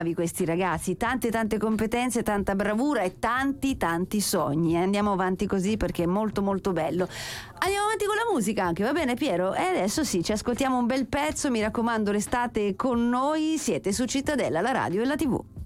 Questi ragazzi, tante competenze, tanta bravura e tanti sogni. Andiamo avanti così perché è molto molto bello. Andiamo avanti con la musica anche, va bene Piero? E adesso sì, ci ascoltiamo un bel pezzo, mi raccomando restate con noi, siete su Cittadella, la radio e la TV.